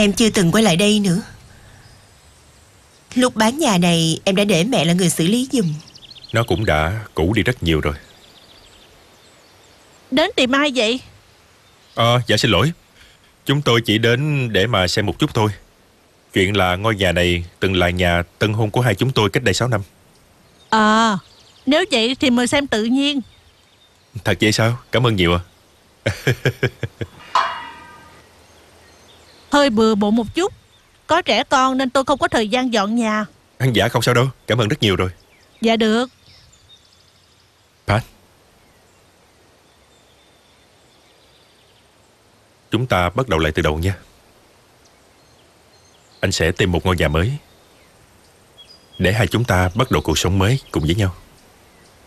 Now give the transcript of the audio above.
Em chưa từng quay lại đây nữa. Lúc bán nhà này em đã để mẹ là người xử lý giùm. Nó cũng đã cũ đi rất nhiều rồi. Đến tìm ai vậy? Dạ xin lỗi. Chúng tôi chỉ đến để mà xem một chút thôi. Chuyện là ngôi nhà này từng là nhà tân hôn của hai chúng tôi cách đây 6 năm. Nếu vậy thì mời xem tự nhiên. Thật vậy sao? Cảm ơn nhiều ạ. Hơi bừa bộn một chút. Có trẻ con nên tôi không có thời gian dọn nhà. Dạ không sao đâu. Cảm ơn rất nhiều rồi. Dạ được. Pat, chúng ta bắt đầu lại từ đầu nha. Anh sẽ tìm một ngôi nhà mới để hai chúng ta bắt đầu cuộc sống mới cùng với nhau.